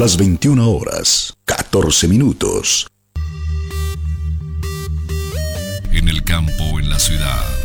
Las 21 horas, 14 minutos. En el campo o en la ciudad,